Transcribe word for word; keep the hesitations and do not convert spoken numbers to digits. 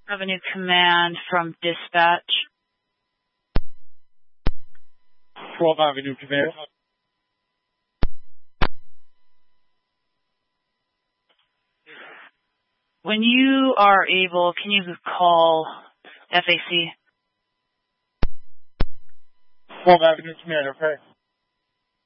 Avenue Command from dispatch. twelve Avenue Command. When you are able, can you call F A C? twelve Avenue Command, okay.